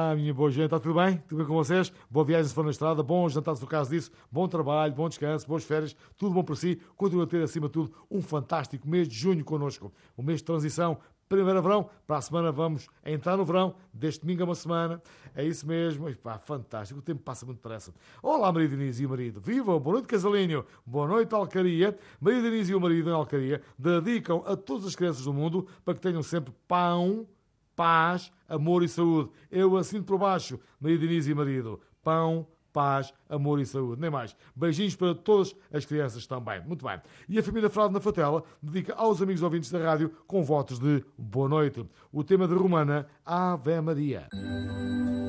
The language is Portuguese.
Olá, minha boa gente, está tudo bem? Tudo bem com vocês? Boa viagem se for na estrada, bom jantar se for caso disso, bom trabalho, bom descanso, boas férias, tudo bom para si. Continua a ter, acima de tudo, um fantástico mês de junho connosco. Um mês de transição, primavera-verão. Para a semana vamos entrar no verão, deste domingo a uma semana. É isso mesmo. E, pá, fantástico, o tempo passa muito depressa. Olá, Maria Denise e o marido. Vivam, boa noite, casalinho. Boa noite, Alcaria. Maria Denise e o marido em Alcaria dedicam a todas as crianças do mundo para que tenham sempre pão, paz, amor e saúde. Eu assino por baixo, Maria Denise e marido. Pão, paz, amor e saúde. Nem mais. Beijinhos para todas as crianças também. Muito bem. E a família Frade na Fatela dedica aos amigos ouvintes da rádio com votos de boa noite. O tema de Romana, Ave Maria.